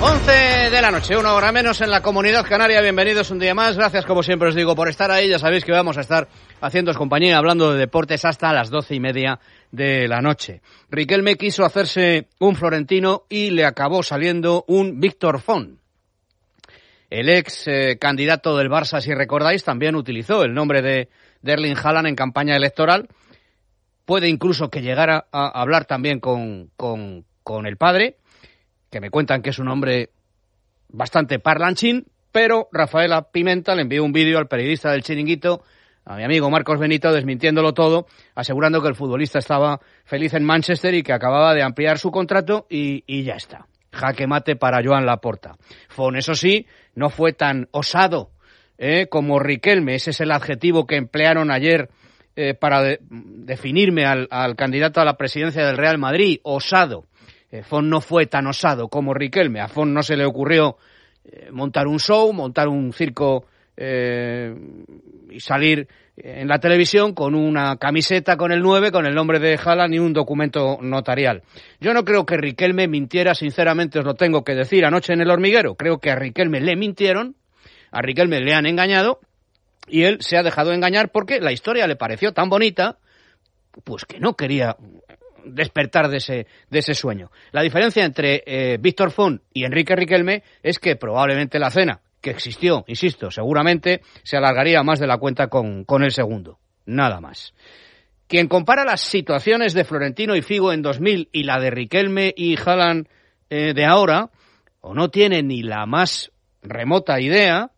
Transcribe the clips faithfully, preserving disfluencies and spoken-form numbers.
once de la noche, una hora menos en la Comunidad Canaria. Bienvenidos un día más. Gracias, como siempre os digo, por estar ahí. Ya sabéis que vamos a estar haciéndoos compañía, hablando de deportes hasta las doce y media de la noche. Riquelme quiso hacerse un Florentino y le acabó saliendo un Víctor Font. El ex eh, candidato del Barça, si recordáis, también utilizó el nombre de, de Erling Haaland en campaña electoral. Puede incluso que llegara a hablar también con, con, con el padre, que me cuentan que es un hombre bastante parlanchín, pero Rafaela Pimenta le envió un vídeo al periodista del Chiringuito, a mi amigo Marcos Benito, desmintiéndolo todo, asegurando que el futbolista estaba feliz en Manchester y que acababa de ampliar su contrato y, y ya está. Jaque mate para Joan Laporta. Font, eso sí, no fue tan osado ¿eh? como Riquelme. Ese es el adjetivo que emplearon ayer eh, para de, definirme al, al candidato a la presidencia del Real Madrid, osado. Eh, Font no fue tan osado como Riquelme. A Font no se le ocurrió eh, montar un show, montar un circo eh, y salir en la televisión con una camiseta con el nueve, con el nombre de Haaland y un documento notarial. Yo no creo que Riquelme mintiera, sinceramente os lo tengo que decir, anoche en El Hormiguero. Creo que a Riquelme le mintieron, a Riquelme le han engañado y él se ha dejado engañar porque la historia le pareció tan bonita, pues que no quería despertar de ese, de ese sueño. La diferencia entre eh, Víctor Font y Enrique Riquelme es que probablemente la cena que existió, insisto, seguramente se alargaría más de la cuenta con, con el segundo. Nada más. Quien compara las situaciones de Florentino y Figo en dos mil y la de Riquelme y Haaland eh, de ahora, o no tiene ni la más remota idea,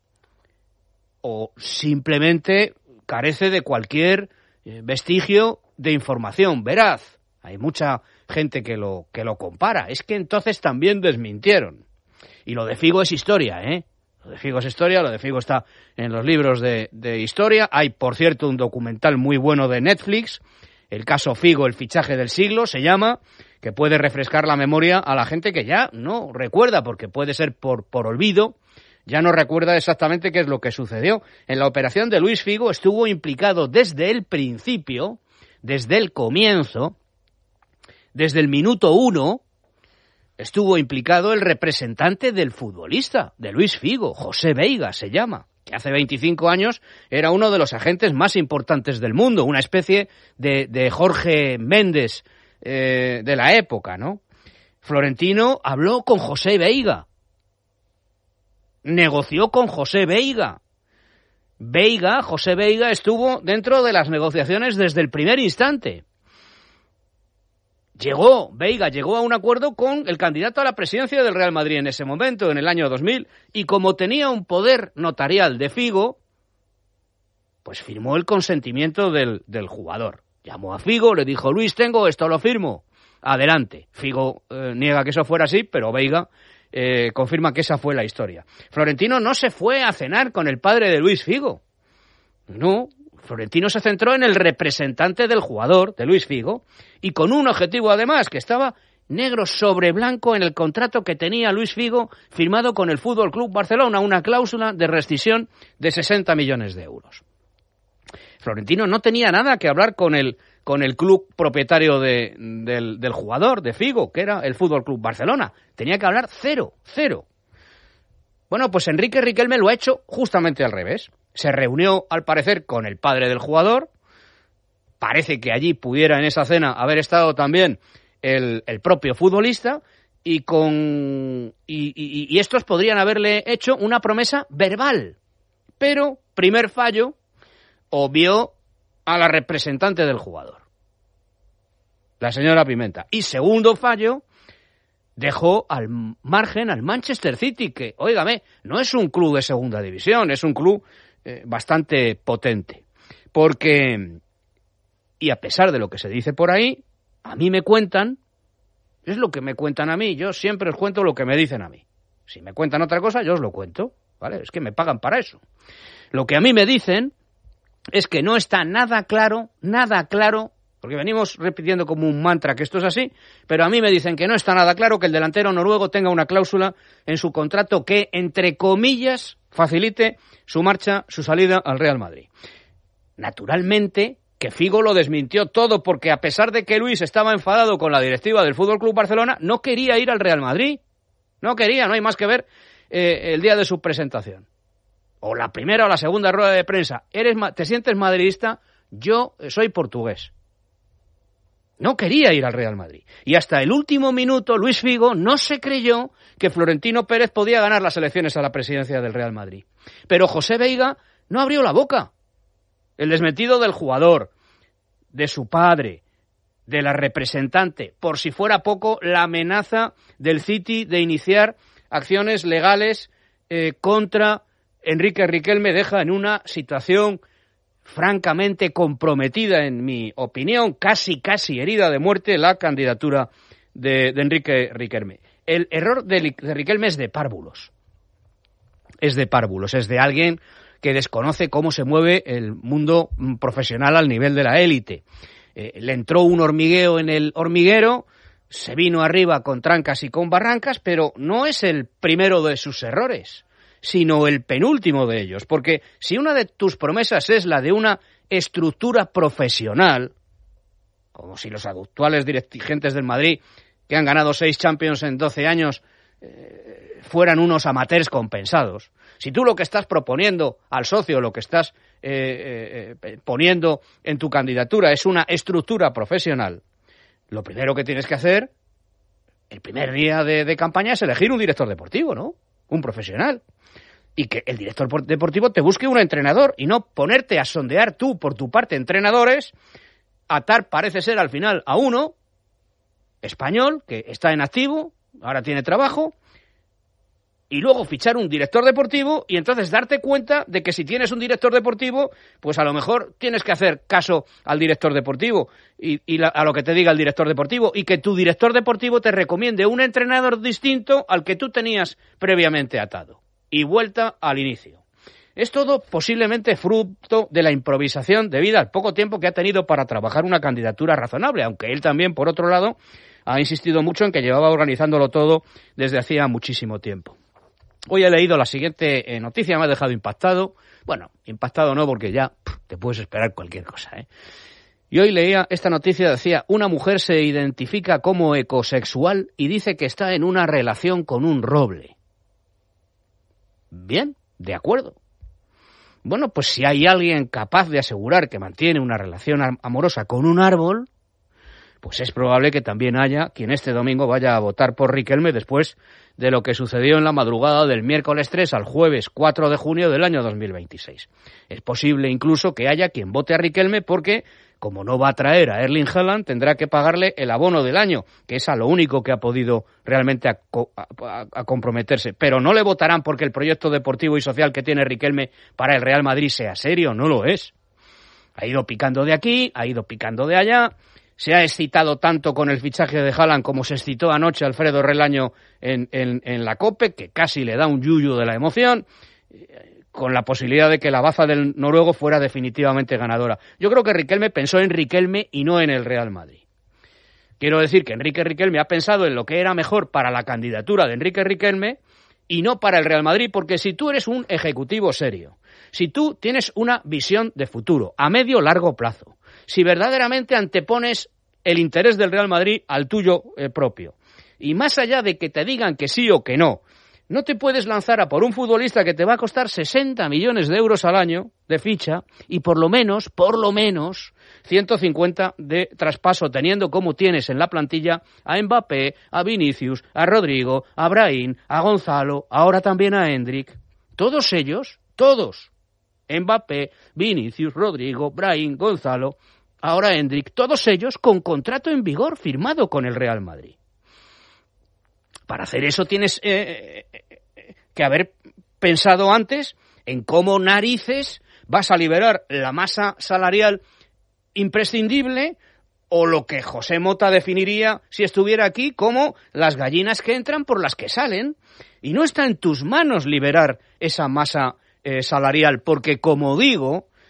o simplemente carece de cualquier eh, vestigio de información veraz. Hay mucha gente que lo, que lo compara. Es que entonces también desmintieron. Y lo de Figo es historia, ¿eh? Lo de Figo es historia, lo de Figo está en los libros de, de historia. Hay, por cierto, un documental muy bueno de Netflix, el caso Figo, el fichaje del siglo, se llama, que puede refrescar la memoria a la gente que ya no recuerda, porque puede ser por, por olvido, ya no recuerda exactamente qué es lo que sucedió. En la operación de Luis Figo estuvo implicado desde el principio, desde el comienzo, desde el minuto uno, estuvo implicado el representante del futbolista, de Luis Figo, José Veiga se llama, que hace veinticinco años era uno de los agentes más importantes del mundo, una especie de, de Jorge Méndez eh, de la época, ¿no? Florentino habló con José Veiga, negoció con José Veiga. Veiga, José Veiga estuvo dentro de las negociaciones desde el primer instante. Llegó, Veiga llegó a un acuerdo con el candidato a la presidencia del Real Madrid en ese momento, en el año dos mil, y como tenía un poder notarial de Figo, pues firmó el consentimiento del, del jugador. Llamó a Figo, le dijo, Luis, tengo esto, lo firmo. Adelante. Figo eh, niega que eso fuera así, pero Veiga eh, confirma que esa fue la historia. Florentino no se fue a cenar con el padre de Luis Figo. No. Florentino se centró en el representante del jugador, de Luis Figo, y con un objetivo además, que estaba negro sobre blanco en el contrato que tenía Luis Figo firmado con el F C Barcelona, una cláusula de rescisión de sesenta millones de euros. Florentino no tenía nada que hablar con el, con el club propietario de, del, del jugador, de Figo, que era el F C Barcelona. Tenía que hablar cero, cero. Bueno, pues Enrique Riquelme lo ha hecho justamente al revés. Se reunió, al parecer, con el padre del jugador. Parece que allí pudiera en esa cena haber estado también el, el propio futbolista y, con, y, y, y estos podrían haberle hecho una promesa verbal. Pero, primer fallo, obvió a la representante del jugador, la señora Pimenta. Y segundo fallo, dejó al margen al Manchester City, que, óigame, no es un club de segunda división, es un club eh, bastante potente. Porque, y a pesar de lo que se dice por ahí, a mí me cuentan, es lo que me cuentan a mí, yo siempre os cuento lo que me dicen a mí. Si me cuentan otra cosa, yo os lo cuento, ¿vale? Es que me pagan para eso. Lo que a mí me dicen es que no está nada claro, nada claro, porque venimos repitiendo como un mantra que esto es así, pero a mí me dicen que no está nada claro que el delantero noruego tenga una cláusula en su contrato que, entre comillas, facilite su marcha, su salida al Real Madrid. Naturalmente, que Figo lo desmintió todo, porque a pesar de que Luis estaba enfadado con la directiva del F C Barcelona, no quería ir al Real Madrid. No quería, no hay más que ver eh, el día de su presentación. O la primera o la segunda rueda de prensa. ¿Eres, ¿Te sientes madridista? Yo soy portugués. No quería ir al Real Madrid. Y hasta el último minuto, Luis Figo no se creyó que Florentino Pérez podía ganar las elecciones a la presidencia del Real Madrid. Pero José Veiga no abrió la boca. El desmentido del jugador, de su padre, de la representante, por si fuera poco, la amenaza del City de iniciar acciones legales eh, contra Enrique Riquelme, deja en una situación francamente comprometida, en mi opinión, casi, casi herida de muerte, la candidatura de, de Enrique Riquelme. El error de, de Riquelme es de párvulos. Es de párvulos, es de alguien que desconoce cómo se mueve el mundo profesional al nivel de la élite. Eh, le entró un hormigueo en el hormiguero, se vino arriba con trancas y con barrancas, pero no es el primero de sus errores, sino el penúltimo de ellos. Porque si una de tus promesas es la de una estructura profesional, como si los actuales dirigentes del Madrid, que han ganado seis Champions en doce años, eh, fueran unos amateurs compensados. Si tú lo que estás proponiendo al socio, lo que estás eh, eh, poniendo en tu candidatura es una estructura profesional, lo primero que tienes que hacer, el primer día de, de campaña, es elegir un director deportivo, ¿no? Un profesional. Y que el director deportivo te busque un entrenador y no ponerte a sondear tú por tu parte entrenadores, atar parece ser al final a uno español que está en activo, ahora tiene trabajo, y luego fichar un director deportivo y entonces darte cuenta de que si tienes un director deportivo, pues a lo mejor tienes que hacer caso al director deportivo y, y la, a lo que te diga el director deportivo, y que tu director deportivo te recomiende un entrenador distinto al que tú tenías previamente atado. Y vuelta al inicio. Es todo posiblemente fruto de la improvisación debido al poco tiempo que ha tenido para trabajar una candidatura razonable, aunque él también, por otro lado, ha insistido mucho en que llevaba organizándolo todo desde hacía muchísimo tiempo. Hoy he leído la siguiente noticia, me ha dejado impactado. Bueno, impactado no, porque ya pff, te puedes esperar cualquier cosa, ¿eh? Y hoy leía esta noticia, decía: una mujer se identifica como ecosexual y dice que está en una relación con un roble. Bien, de acuerdo. Bueno, pues si hay alguien capaz de asegurar que mantiene una relación amorosa con un árbol, pues es probable que también haya quien este domingo vaya a votar por Riquelme después de lo que sucedió en la madrugada del miércoles tres al jueves cuatro de junio del año dos mil veintiséis. Es posible incluso que haya quien vote a Riquelme porque, como no va a traer a Erling Haaland, tendrá que pagarle el abono del año, que es a lo único que ha podido realmente a, a, a comprometerse. Pero no le votarán porque el proyecto deportivo y social que tiene Riquelme para el Real Madrid sea serio, no lo es. Ha ido picando de aquí, ha ido picando de allá. Se ha excitado tanto con el fichaje de Haaland como se excitó anoche Alfredo Relaño en, en, en la COPE, que casi le da un yuyu de la emoción, con la posibilidad de que la baza del noruego fuera definitivamente ganadora. Yo creo que Riquelme pensó en Riquelme y no en el Real Madrid. Quiero decir que Enrique Riquelme ha pensado en lo que era mejor para la candidatura de Enrique Riquelme y no para el Real Madrid, porque si tú eres un ejecutivo serio, si tú tienes una visión de futuro a medio largo plazo, si verdaderamente antepones el interés del Real Madrid al tuyo eh, propio, y más allá de que te digan que sí o que no, no te puedes lanzar a por un futbolista que te va a costar sesenta millones de euros al año de ficha y por lo menos, por lo menos, ciento cincuenta de traspaso, teniendo como tienes en la plantilla a Mbappé, a Vinicius, a Rodrigo, a Brahim, a Gonzalo, ahora también a Endrick. Todos ellos, todos, Mbappé, Vinicius, Rodrigo, Brahim, Gonzalo, ahora Endrick, todos ellos con contrato en vigor firmado con el Real Madrid. Para hacer eso tienes eh, que haber pensado antes en cómo narices vas a liberar la masa salarial imprescindible, o lo que José Mota definiría si estuviera aquí como las gallinas que entran por las que salen. Y no está en tus manos liberar esa masa eh, salarial, porque, como digo,